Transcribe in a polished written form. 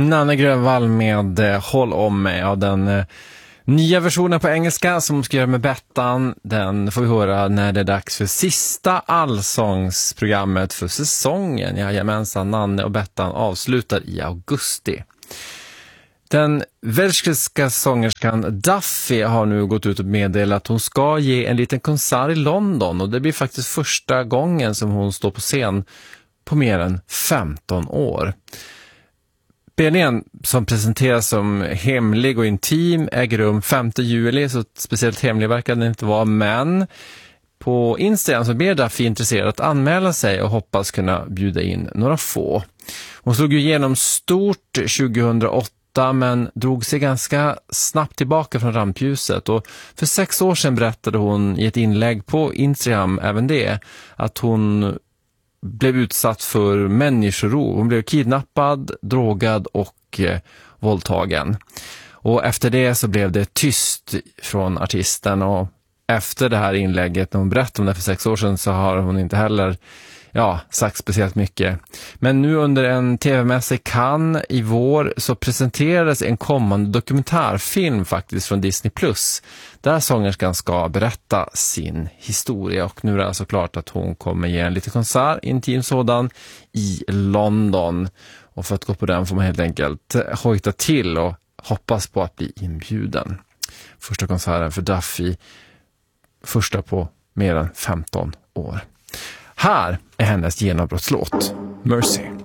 Nanne Grönvall med Håll om mig. Ja, den nya versionen på engelska som hon ska göra med Bettan, den får vi höra när det är dags för sista allsångsprogrammet för säsongen. Jajamensan, Nanne och Bettan avslutar i augusti. Den welshska sångerskan Duffy har nu gått ut och meddelat att hon ska ge en liten konsert i London, och det blir faktiskt första gången som hon står på scen på mer än 15 år. Spelningen, som presenteras som hemlig och intim, äger rum 5 juli, så speciellt hemlig verkar den inte vara, men på Instagram så ber Duffy intresserad att anmäla sig och hoppas kunna bjuda in några få. Hon slog ju igenom stort 2008 men drog sig ganska snabbt tillbaka från rampljuset, och för 6 år sedan berättade hon i ett inlägg på Instagram även det att hon blev utsatt för människorov. Hon blev kidnappad, drogad och våldtagen. Och efter det så blev det tyst från artisten, och efter det här inlägget när hon berättade om det för 6 år sedan så har hon inte heller sagt speciellt mycket. Men nu under en tv-mässa i Cannes i vår så presenterades en kommande dokumentärfilm faktiskt från Disney+, där sångerskan ska berätta sin historia, och nu är det alltså klart att hon kommer ge en liten konsert, intim sådan, i London, och för att gå på den får man helt enkelt hojta till och hoppas på att bli inbjuden. Första konserten för Duffy, första på mer än 15 år. Här är hennes genombrottslåt, Mercy.